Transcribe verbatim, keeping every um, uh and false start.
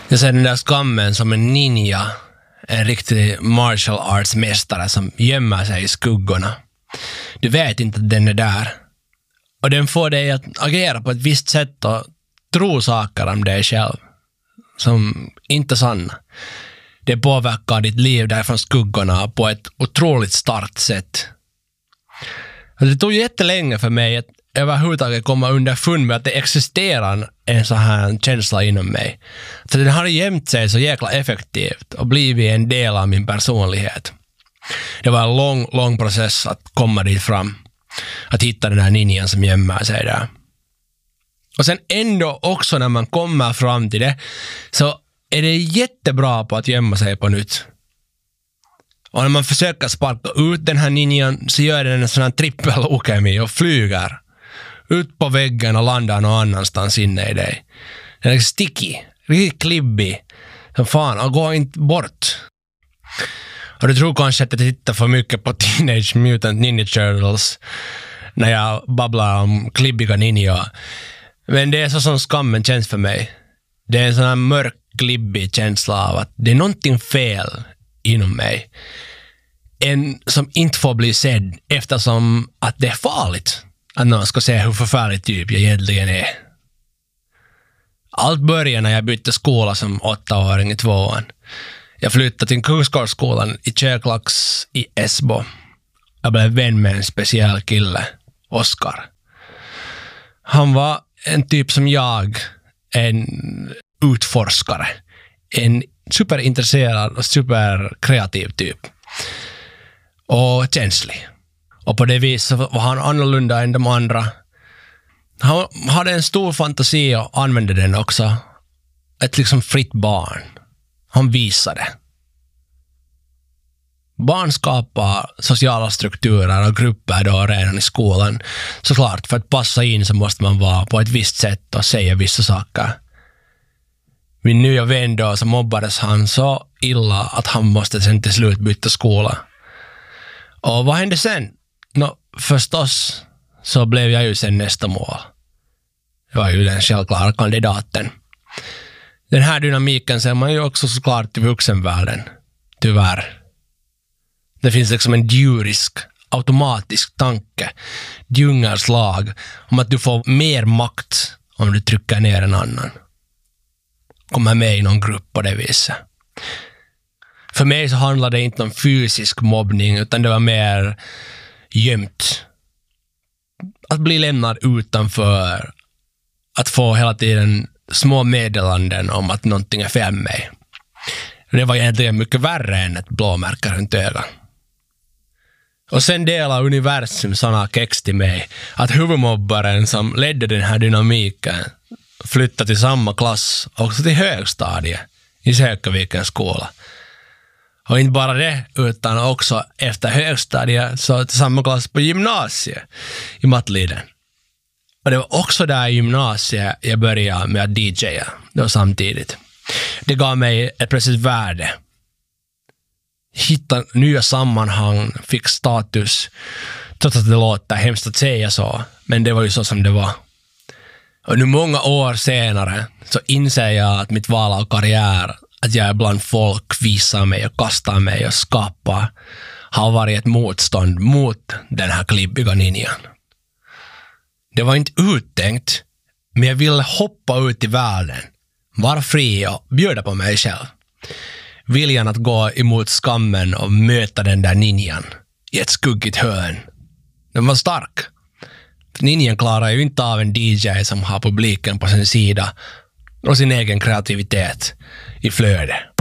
Jag ser den där skammen som en ninja, en riktig martial arts mästare som gömmer sig i skuggorna. Du vet inte att den är där. Och den får dig att agera på ett visst sätt och tro saker om dig själv som inte är sanna. Det påverkar ditt liv därifrån skuggorna på ett otroligt starkt sätt. Och det tog jättelänge för mig att överhuvudtaget komma underfund med att det existerar en sån här känsla inom mig. Så den har gömt sig så jäkla effektivt och blivit en del av min personlighet. Det var en lång, lång process att komma dit fram. Att hitta den här ninjan som gömmer sig där. Och sen ändå också när man kommer fram till det så är det jättebra på att gömma sig på nytt. Och när man försöker sparka ut den här ninjan så gör den en sån här trippelokemi och flyger ut på väggen och landar någon annanstans inne i dig. Den är sticky, riktigt klibbig. Som fan, och går inte bort. Och du tror kanske att jag tittar för mycket på Teenage Mutant Ninja Turtles när jag babblar om klibbiga ninja. Men det är så som skammen känns för mig. Det är en sån här mörk, klibbig känsla av att det är någonting fel inom mig. En som inte får bli sedd eftersom att det är farligt att någon ska se hur förfärlig typ jag egentligen är. Allt började när jag bytte skola som åttaåring i tvåan. Jag flyttade till Kungsgårdsskolan i Köklax i Esbo. Jag blev vän med en speciell kille, Oskar. Han var en typ som jag, en utforskare. En superintresserad och superkreativ typ. Och känslig. Och på det viset var han annorlunda än de andra. Han hade en stor fantasi och använde den också. Ett liksom fritt barn. Han visade. Barn skapar sociala strukturer och grupper då redan i skolan. Såklart, för att passa in så måste man vara på ett visst sätt och säga vissa saker. Min nya vän då så mobbades han så illa att han måste sen till slut byta skola. Och vad hände sen? Nå, förstås så blev jag ju sen nästa mål. Jag var ju den självklara kandidaten. Den här dynamiken ser man ju också såklart i vuxenvärlden. Tyvärr. Det finns liksom en djurisk, automatisk tanke, djungelns lag, om att du får mer makt om du trycker ner en annan. Kommer med i någon grupp på det viset. För mig så handlade det inte om fysisk mobbning utan det var mer gömt. Att bli lämnad utanför. Att få hela tiden små meddelanden om att någonting är fel med mig. Det var egentligen mycket värre än ett blåmärke runt ögat. Och sen delar universum sådana kex till mig att huvudmobbaren som ledde den här dynamiken flyttade till samma klass också till högstadiet i Sökavikens skola. Och inte bara det, utan också efter högstadiet så till samma klass på gymnasiet i Mattliden. Och det var också där i gymnasiet jag började med att D J:a då samtidigt. Det gav mig ett plötsligt värde. Hitta nya sammanhang, fick status. Trots att det låter hemskt att säga så, men det var ju så som det var. Och nu många år senare så inser jag att mitt val av karriär, att jag ibland folk visar mig och kastar mig och skapar, har varit ett motstånd mot den här klibbiga ninjan. Det var inte uttänkt, men jag ville hoppa ut i världen, vara fri och bjuda på mig själv. Viljan att gå emot skammen och möta den där ninjan i ett skuggigt hörn. Den var stark. Ninjan klarar ju inte av en D J som har publiken på sin sida och sin egen kreativitet i flöde.